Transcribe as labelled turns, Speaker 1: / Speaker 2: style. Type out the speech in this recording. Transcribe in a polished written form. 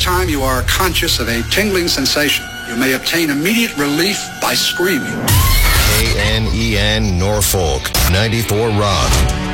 Speaker 1: time you are conscious of a tingling sensation, you may obtain immediate relief by screaming.
Speaker 2: KNEN Norfolk, 94 Rock.